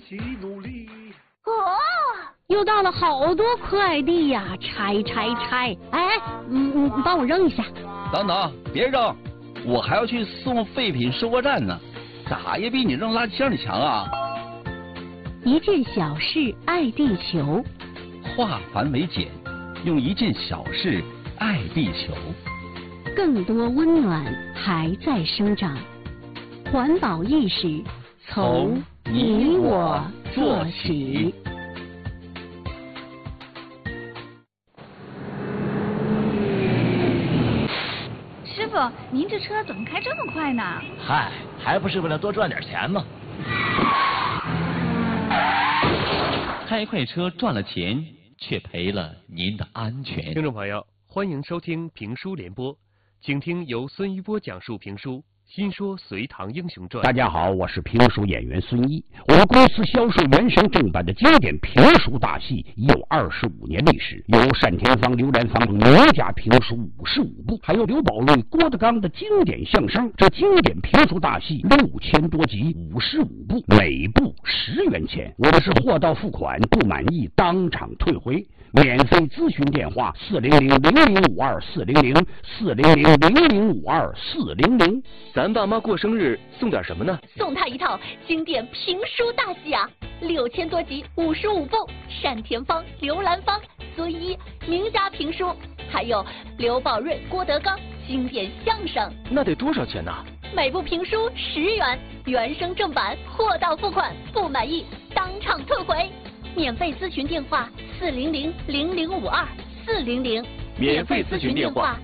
起努力。 哦，又到了好多快递呀，拆！哎，帮我扔一下。 等等，别扔，我还要去送废品收货站呢，咋也比你扔垃圾箱里强啊！ 一件小事爱地球， 化繁为简，用一件小事爱地球。 更多温暖还在生长，环保意识从你我做起。 师傅，您这车怎么开这么快呢？ 嗨，还不是为了多赚点钱吗？ 开快车赚了钱，却赔了您的安全。 听众朋友，欢迎收听评书联播，请听由孙一波讲述评书《新说隋唐英雄传》。 大家好，我是评书演员孙一。我们公司销售原声正版的经典评书大戏已有25年历史，有单田芳、刘兰芳等名家评书55部，还有刘宝瑞、郭德纲的经典相声。这经典评书大戏6000多集，55部，每部10元钱。我们是货到付款，不满意当场退回。免费咨询电话400-0052-400，400-0052-400。 咱爸妈过生日送点什么呢？ 送他一套经典评书大戏啊，6000多集，55部，单田芳、刘兰芳、孙一名家评书，还有刘宝瑞、郭德纲经典相声。 那得多少钱呢？ 每部评书10元，原声正版，货到付款，不满意当场退回。免费咨询电话400-0052-400， 免费咨询电话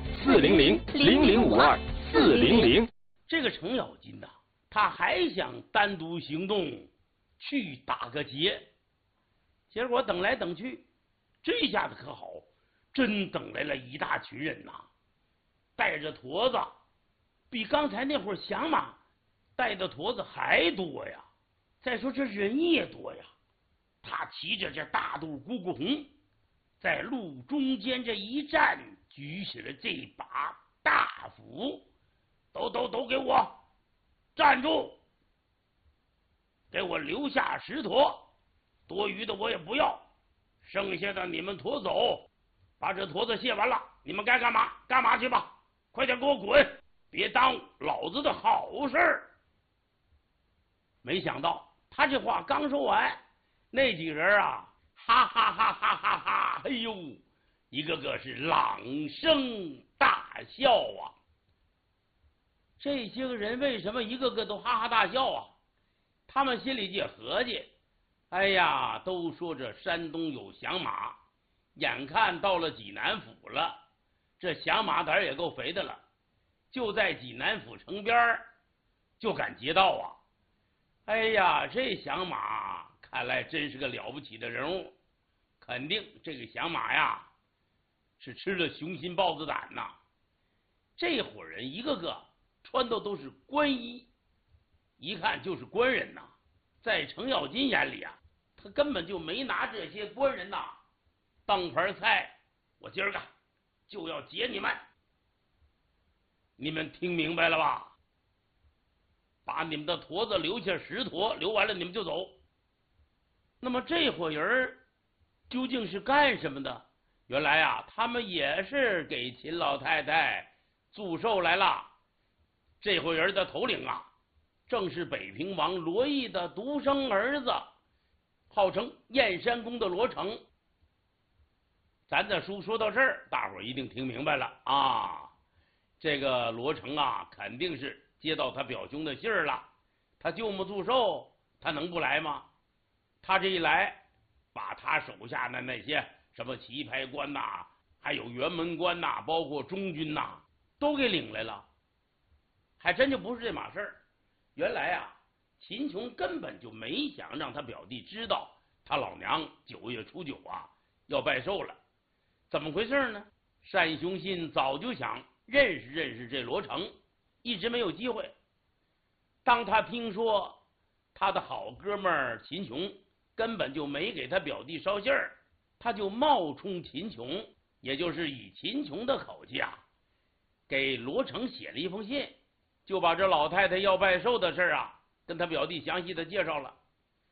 400-0052-400。 这个程咬金呐，他还想单独行动去打个劫，结果等来等去，这下子可好，真等来了一大群人呐，带着驼子，比刚才那会儿响马带的驼子还多呀。再说这人也多呀，他骑着这大肚姑姑红，在路中间这一站，举起了这把大斧，都给我站住，给我留下10坨，多余的我也不要，剩下的你们驮走，把这驮子卸完了，你们该干嘛干嘛去吧，快点给我滚，别耽误老子的好事儿。没想到他这话刚说完，那几个人啊，哈哈哈哈哈哈，哎呦，一个个是朗声大笑啊。这些个人为什么一个个都哈哈大笑啊？他们心里就合计，哎呀，都说这山东有响马，眼看到了济南府了，这响马胆也够肥的了，就在济南府城边就敢劫道啊。哎呀，这响马看来真是个了不起的人物，肯定这个响马呀是吃了雄心豹子胆呐。这伙人一个个穿的都是官衣，一看就是官人呐。在程咬金眼里啊，他根本就没拿这些官人呐当盘菜，我今儿个就要劫你们，你们听明白了吧？把你们的驼子留下10坨，留完了你们就走。那么这伙人究竟是干什么的？原来啊，他们也是给秦老太太祝寿来了。这伙人的头领啊，正是北平王罗毅的独生儿子，号称燕山公的罗成。咱的书说到这儿，大伙儿一定听明白了啊。这个罗成啊，肯定是接到他表兄的信儿了，他舅母祝寿，他能不来吗？他这一来，把他手下的那些什么棋牌官呐，还有辕门官呐，包括中军呐，都给领来了。还真就不是这码事儿。原来啊，秦琼根本就没想让他表弟知道他老娘9月初9啊要拜寿了。怎么回事呢？单雄信早就想认识认识这罗成，一直没有机会。当他听说他的好哥们儿秦琼根本就没给他表弟捎信儿，他就冒充秦琼，也就是以秦琼的口气啊，给罗成写了一封信，就把这老太太要拜寿的事啊跟他表弟详细的介绍了。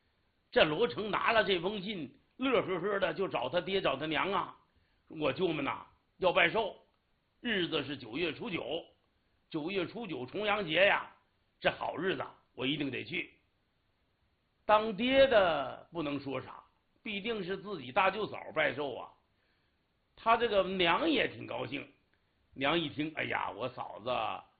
这罗成拿了这封信，乐呵呵的就找他爹找他娘啊，我舅们呐要拜寿，日子是9月初9。9月初9重阳节呀，这好日子我一定得去。当爹的不能说啥，必定是自己大舅嫂拜寿啊。他这个娘也挺高兴，娘一听，哎呀，我嫂子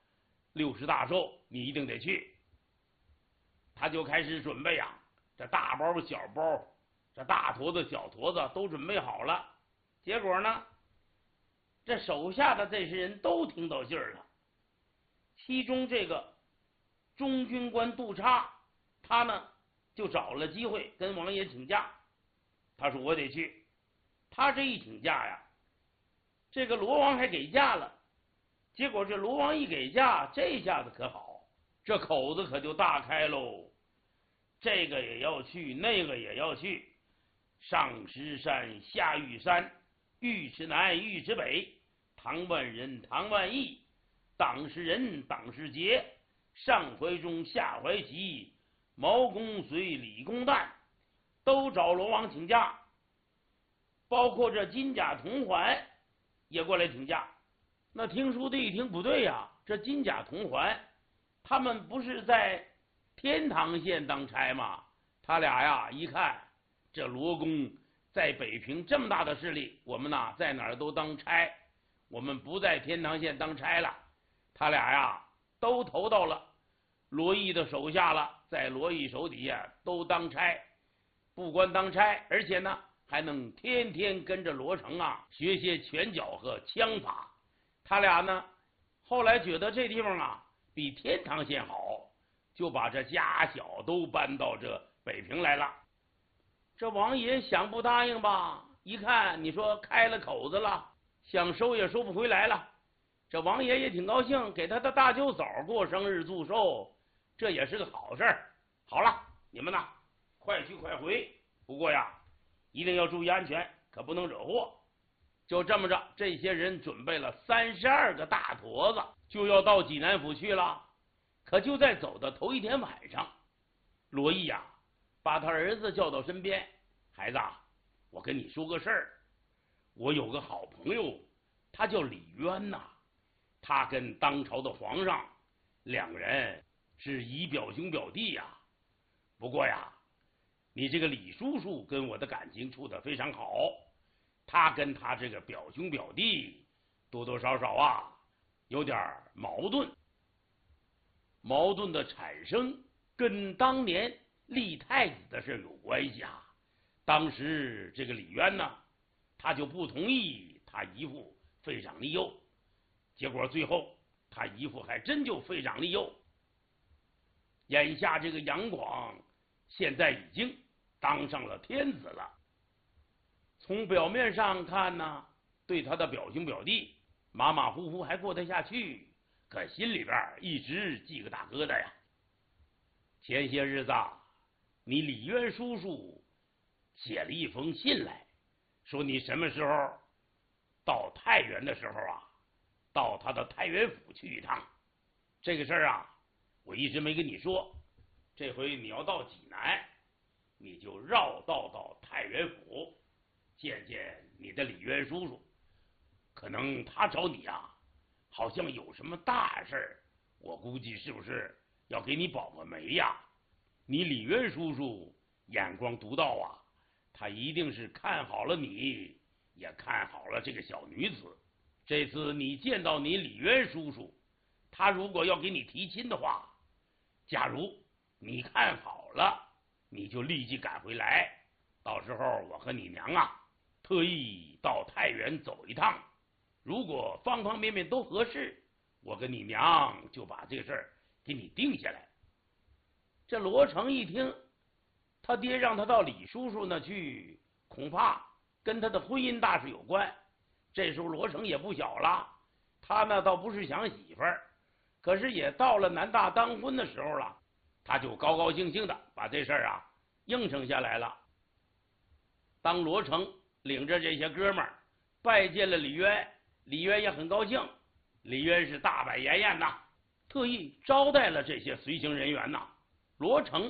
60大寿，你一定得去。他就开始准备啊，这大包小包，这大坨子小坨子都准备好了。结果呢，这手下的这些人都听到信儿了。其中这个中军官杜叉，他呢就找了机会跟王爷请假。他说我得去。他这一请假呀，这个罗王还给假了。结果这罗王一给假，这下子可好，这口子可就大开喽。这个也要去，那个也要去，上石山下玉山，尉迟南尉迟北，唐万人唐万义，党是人党是节，上怀中下怀齐，毛公随李公旦，都找罗王请假。包括这金甲铜环也过来请假。那听书的一听不对呀，这金甲铜环他们不是在天堂县当差吗？他俩呀一看这罗公在北平这么大的势力，我们呐在哪儿都当差，我们不在天堂县当差了。他俩呀都投到了罗毅的手下了，在罗毅手底下都当差，不光当差，而且呢还能天天跟着罗成啊学些拳脚和枪法。他俩呢后来觉得这地方啊比天堂县好，就把这家小都搬到这北平来了。这王爷想不答应吧，一看你说开了口子了，想收也收不回来了。这王爷也挺高兴，给他的大舅嫂过生日祝寿，这也是个好事儿。好了，你们呐快去快回，不过呀一定要注意安全，可不能惹祸。就这么着，这些人准备了32个大坨子，就要到济南府去了。可就在走的头一天晚上，罗毅呀把他儿子叫到身边，孩子，我跟你说个事儿，我有个好朋友，他叫李渊呐，他跟当朝的皇上两个人是以表兄表弟呀。不过呀，你这个李叔叔跟我的感情处得非常好，他跟他这个表兄表弟多多少少啊有点矛盾。矛盾的产生跟当年立太子的事有关系啊。当时这个李渊呢，他就不同意他姨父废长立幼，结果最后他姨父还真就废长立幼。眼下这个杨广现在已经当上了天子了，从表面上看呢，对他的表兄表弟马马虎虎还过得下去，可心里边一直记个大疙瘩呀。前些日子你李渊叔叔写了一封信来，说你什么时候到太原的时候啊，到他的太原府去一趟。这个事儿啊我一直没跟你说，这回你要到济南，你就绕道到太原府见见你的李渊叔叔，可能他找你啊好像有什么大事儿，我估计是不是要给你保个媒呀？你李渊叔叔眼光独到啊，他一定是看好了你，也看好了这个小女子。这次你见到你李渊叔叔，他如果要给你提亲的话，假如你看好了，你就立即赶回来，到时候我和你娘啊特意到太原走一趟，如果方方面面都合适，我跟你娘就把这个事儿给你定下来。这罗成一听他爹让他到李叔叔那去，恐怕跟他的婚姻大事有关。这时候罗成也不小了，他呢倒不是想媳妇儿，可是也到了男大当婚的时候了，他就高高兴兴的把这事儿啊应承下来了。当罗成领着这些哥们儿拜见了李渊，李渊也很高兴。李渊是大摆筵宴呐，特意招待了这些随行人员呐。罗成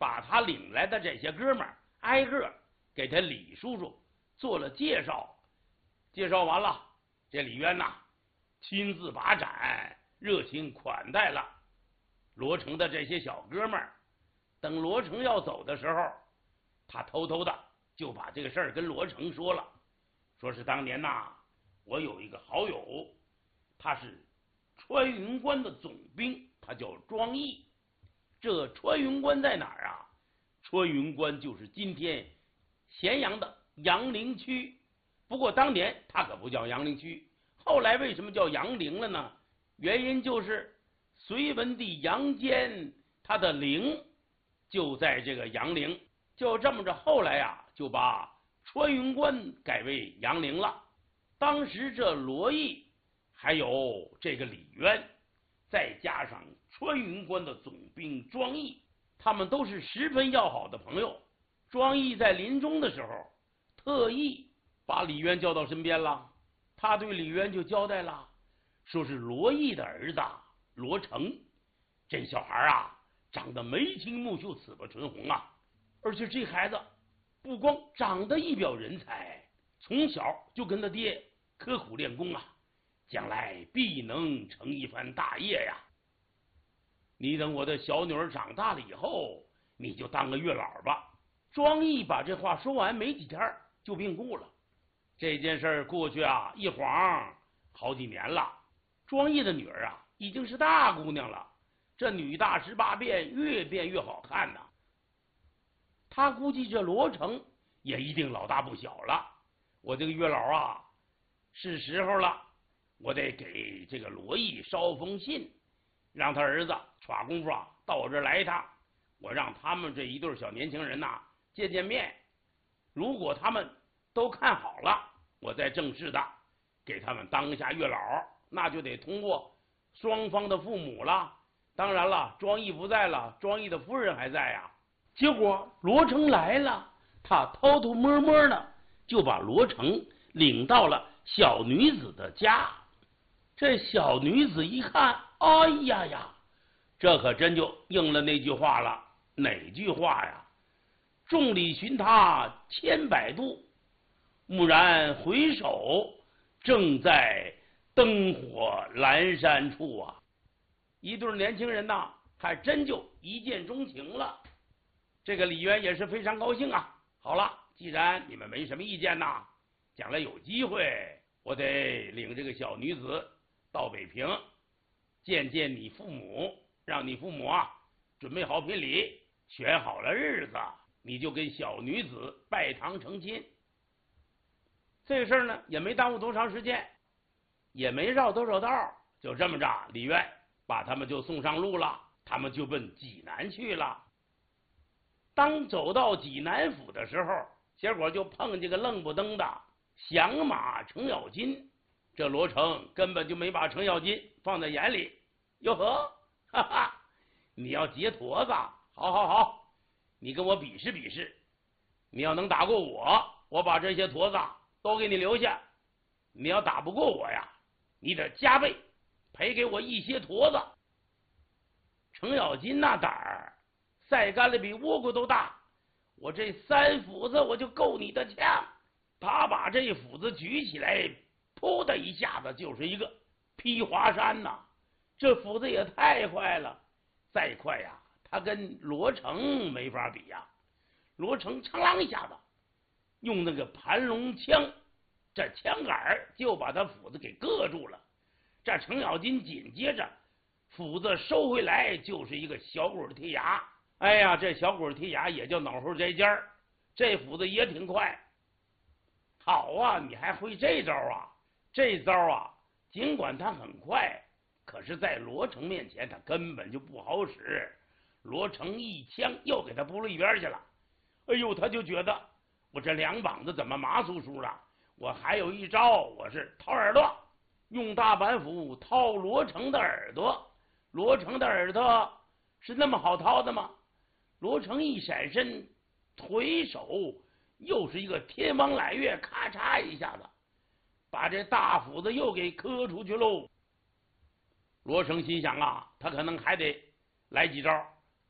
把他领来的这些哥们儿挨个给他李叔叔做了介绍。介绍完了，这李渊呐亲自把盏热情款待了罗成的这些小哥们儿。等罗成要走的时候，他偷偷的就把这个事儿跟罗成说了，说是当年呐，我有一个好友，他是穿云关的总兵，他叫庄毅。这穿云关在哪儿啊？穿云关就是今天咸阳的阳陵区。不过当年他可不叫阳陵区，后来为什么叫阳陵了呢？原因就是隋文帝杨坚他的陵就在这个阳陵，就这么着，后来啊就把穿云关改为阳陵了。当时这罗毅还有这个李渊，再加上穿云关的总兵庄毅，他们都是十分要好的朋友。庄毅在临终的时候特意把李渊叫到身边了，他对李渊就交代了，说是罗毅的儿子罗成，这小孩啊长得眉清目秀，齿不唇红啊，而且这孩子不光长得一表人才，从小就跟他爹刻苦练功啊，将来必能成一番大业呀。你等我的小女儿长大了以后，你就当个月老吧。庄毅把这话说完没几天就病故了。这件事过去啊，一晃好几年了。庄毅的女儿啊已经是大姑娘了，这女大18变，越变越好看呐。他估计这罗成也一定老大不小了。我这个月老啊，是时候了，我得给这个罗毅捎封信，让他儿子耍功夫啊到我这儿来一趟，我让他们这一对小年轻人呐见见面。如果他们都看好了，我再正式的给他们当下月老，那就得通过双方的父母了。当然了，庄毅不在了，庄毅的夫人还在呀。结果罗成来了，他偷偷摸摸的就把罗成领到了小女子的家。这小女子一看，哎呀呀，这可真就应了那句话了。哪句话呀？众里寻他千百度，蓦然回首，正在灯火阑珊处啊。一对年轻人呐，还真就一见钟情了。这个李渊也是非常高兴啊。好了，既然你们没什么意见呐，将来有机会，我得领这个小女子到北平见见你父母，让你父母啊准备好聘礼，选好了日子，你就跟小女子拜堂成亲。这个事儿呢也没耽误多长时间，也没绕多少道，就这么着，李渊把他们就送上路了，他们就奔济南去了。当走到济南府的时候，结果就碰见个愣不登的降马程咬金。这罗成根本就没把程咬金放在眼里。哟呵，哈哈，你要劫驼子，好好好，你跟我比试比试，你要能打过我，我把这些驼子都给你留下。你要打不过我呀，你得加倍赔给我一些驼子。程咬金那胆儿晒干了比倭瓜都大，我这3斧子我就够你的呛。他把这斧子举起来，噗的一下子就是一个劈华山呐。这斧子也太快了，再快呀，他跟罗成没法比呀。罗成噌啷一下子用那个盘龙枪，这枪杆就把他斧子给硌住了。这程咬金紧接着斧子收回来就是一个小鬼贴牙。哎呀，这小鬼贴牙也叫脑后摘尖儿，这斧子也挺快。好啊，你还会这招啊？这招啊，尽管它很快，可是在罗成面前他根本就不好使。罗成一枪又给他扑了一边去了。哎呦，他就觉得我这两膀子怎么麻酥酥的？我还有一招，我是掏耳朵，用大板斧掏罗成的耳朵。罗成的耳朵是那么好掏的吗？罗成一闪身，回手又是一个天王揽月，咔嚓一下子把这大斧子又给磕出去喽。罗成心想啊，他可能还得来几招，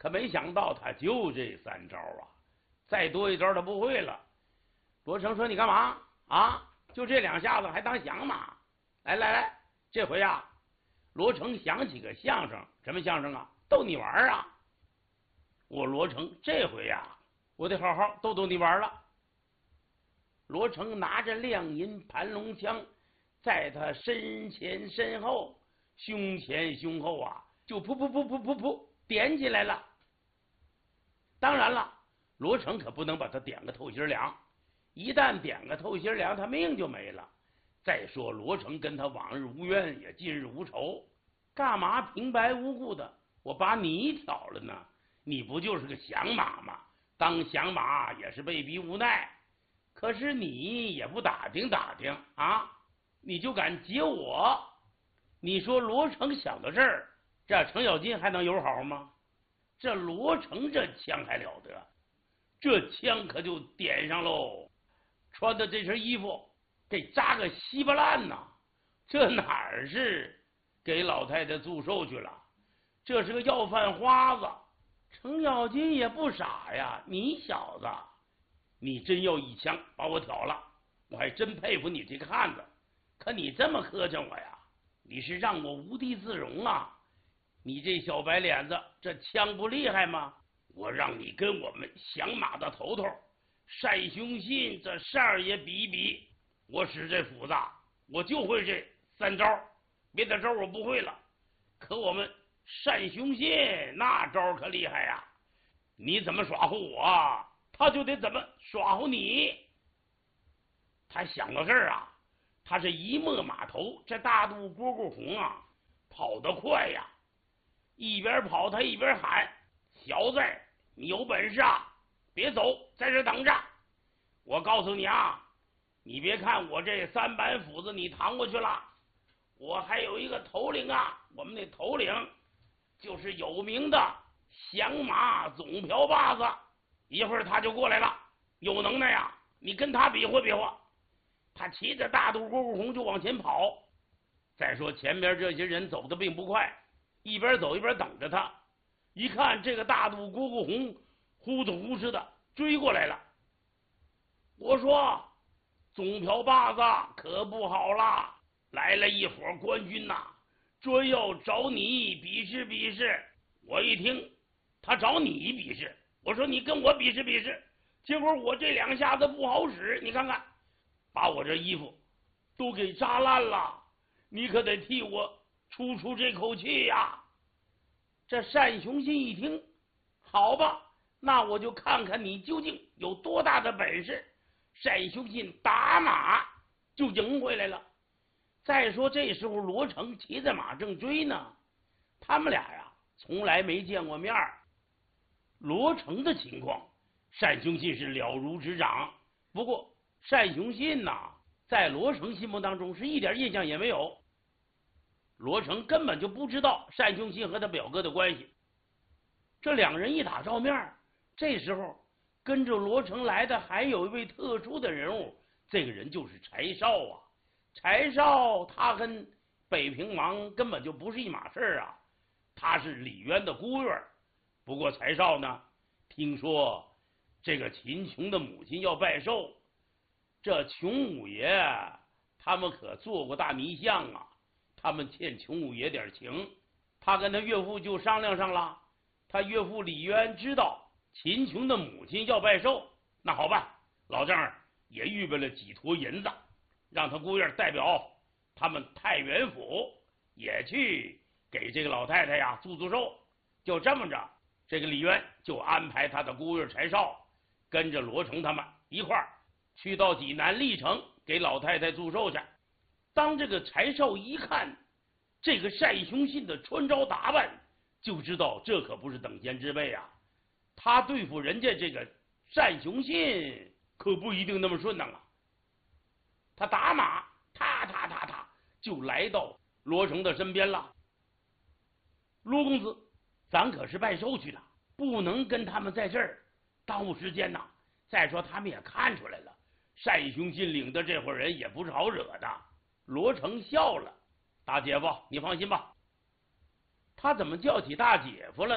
可没想到他就这3招啊，再多一招他不会了。罗成说：“你干嘛啊？就这2下子还当响马？来来来，这回啊，罗成想起个相声，什么相声啊？逗你玩啊！我罗成这回呀，我得好好逗你玩了。”罗成拿着亮银盘龙枪，在他身前身后、胸前胸后啊，就噗噗噗噗噗噗点起来了。当然了，罗成可不能把他点个透心凉，一旦点个透心凉，他命就没了。再说罗成跟他往日无冤，也近日无仇，干嘛平白无故的我把你挑了呢？你不就是个响马吗？当响马也是被逼无奈，可是你也不打听打听啊，你就敢劫我？你说罗成想到这儿，这程咬金还能友好吗？这罗成这枪还了得，这枪可就点上喽，穿的这身衣服给扎个稀巴烂呐！这哪儿是给老太太祝寿去了？这是个要饭花子。程咬金也不傻呀，你小子，你真要一枪把我挑了，我还真佩服你这个汉子。可你这么磕碜我呀，你是让我无地自容啊！你这小白脸子，这枪不厉害吗？我让你跟我们响马的头头单雄信这扇也比一比。我使这斧子，我就会这3招，别的招我不会了。可我们单雄信那招可厉害呀！你怎么耍唬我，他就得怎么耍唬你。他想到这儿啊，他是一抹马头，这大肚蝈蝈红啊，跑得快呀！一边跑他一边喊：“小子，你有本事啊，别走，在这等着！我告诉你啊，你别看我这3板斧子你扛过去了，我还有一个头领啊，我们那头领就是有名的响马总瓢把子，一会儿他就过来了，有能耐呀，你跟他比划比划。”他骑着大肚蝈蝈红就往前跑。再说前边这些人走的并不快，一边走一边等着他。一看这个大肚蝈蝈红呼哧呼哧的追过来了。我说总瓢把子可不好了，来了一伙官军呐，专要找你比试比试。我一听他找你比试，我说你跟我比试比试。结果我这2下子不好使，你看看把我这衣服都给扎烂了，你可得替我出这口气呀！这单雄信一听，好吧，那我就看看你究竟有多大的本事。单雄信打马就迎回来了。再说这时候罗成骑在马正追呢，他们俩呀从来没见过面。罗成的情况单雄信是了如指掌，不过单雄信呐，在罗成心目当中是一点印象也没有。罗成根本就不知道单雄信和他表哥的关系。这2人一打照面，这时候跟着罗成来的还有一位特殊的人物，这个人就是柴少啊。柴少他跟北平王根本就不是一码事啊，他是李渊的姑爷。不过柴少呢，听说这个秦琼的母亲要拜寿，这琼五爷他们可做过大迷相啊，他们欠琼五爷点情，他跟他岳父就商量上了。他岳父李渊知道秦琼的母亲要拜寿，那好办，老丈也预备了几坨银子，让他姑爷代表他们太原府也去给这个老太太呀祝寿。就这么着，这个李渊就安排他的姑爷柴少跟着罗成他们一块儿去到济南历城给老太太祝寿去。当这个柴少一看这个单雄信的穿着打扮，就知道这可不是等闲之辈啊，他对付人家这个单雄信可不一定那么顺当啊。他打马踏就来到罗成的身边了。罗公子，咱可是拜寿去了，不能跟他们在这儿耽误时间呐。再说他们也看出来了，单雄信领的这伙人也不是好惹的。罗成笑了，大姐夫你放心吧。他怎么叫起大姐夫了呢？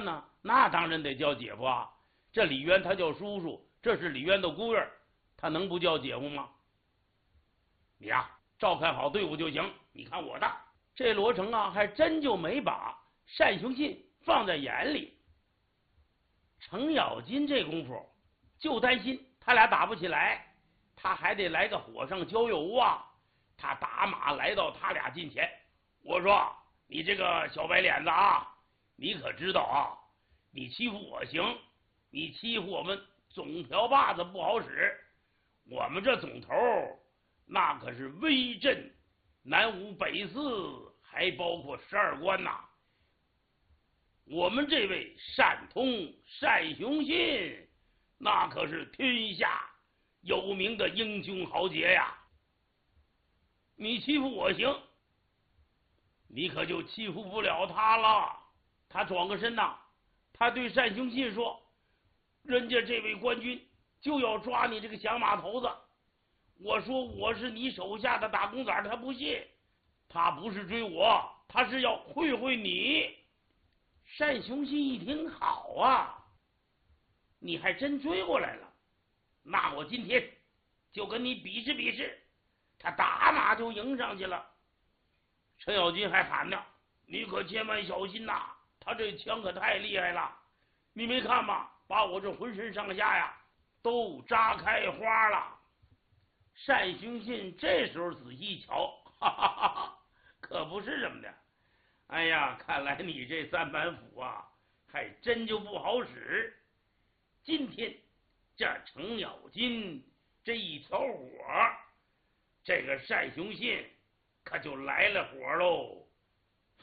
那当然得叫姐夫啊。这李渊他叫叔叔，这是李渊的姑爷，他能不叫姐夫吗？你呀，照看好队伍就行。你看我的。这罗成啊，还真就没把单雄信放在眼里。程咬金这功夫就担心他俩打不起来，他还得来个火上浇油啊。他打马来到他俩近前，我说：“你这个小白脸子啊，你可知道啊？你欺负我行，你欺负我们总瓢把子不好使。我们这总头那可是威震南吴北四，还包括12关呐。我们这位单通单雄信，那可是天下有名的英雄豪杰呀。你欺负我行，你可就欺负不了他了。”他转个身呐，他对单雄信说：“人家这位官军就要抓你这个响马头子。我说我是你手下的打工仔，他不信。他不是追我，他是要会会你。”单雄信一听，好啊，你还真追过来了，那我今天就跟你比试比试。他打马就迎上去了。程咬金还喊呢：“你可千万小心呐，他这枪可太厉害了，你没看吗？把我这浑身上下呀都扎开花了。”单雄信这时候仔细一瞧，哈哈哈哈，可不是什么的。哎呀，看来你这3板斧啊，还真就不好使。今天这程咬金这一挑火，这个单雄信可就来了火喽。